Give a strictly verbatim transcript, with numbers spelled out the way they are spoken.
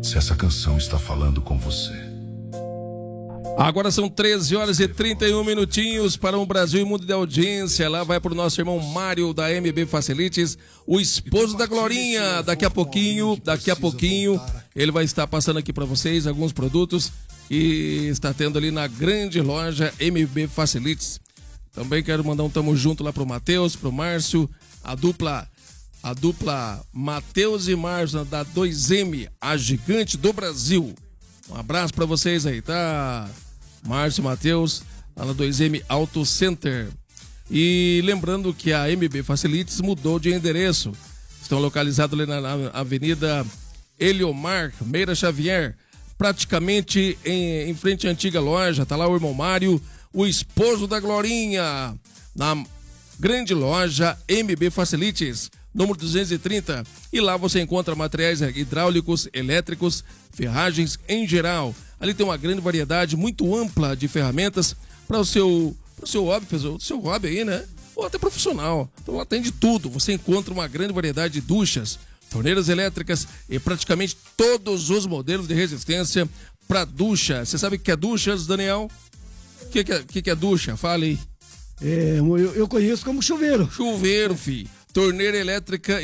se essa canção está falando com você. Agora são treze horas e trinta e um minutinhos para um Brasil e mundo de audiência. Lá vai para o nosso irmão Mário da M B Facilities, o esposo da Glorinha. Daqui a pouquinho, daqui a pouquinho, ele vai estar passando aqui para vocês alguns produtos e está tendo ali na grande loja M B Facilities. Também quero mandar um tamo junto lá pro Matheus, pro Márcio, a dupla, a dupla Matheus e Márcio da dois M, a gigante do Brasil. Um abraço para vocês aí, tá? Márcio e Matheus, lá na dois M Auto Center. E lembrando que a M B Facilities mudou de endereço. Estão localizados ali na, na Avenida Eliomar Meira Xavier, praticamente em, em frente à antiga loja. Tá lá o irmão Mário, o esposo da Glorinha, na grande loja M B Facilities, número duzentos e trinta. E lá você encontra materiais hidráulicos, elétricos, ferragens em geral. Ali tem uma grande variedade muito ampla de ferramentas para o seu, pro seu hobby, o seu hobby aí, né? Ou até profissional. Então lá tem de tudo. Você encontra uma grande variedade de duchas, torneiras elétricas e praticamente todos os modelos de resistência para ducha. Você sabe o que é duchas, Daniel? O que, que, é, que, que é ducha? Fale aí. É, eu, eu conheço como chuveiro. Chuveiro, filho. Torneira elétrica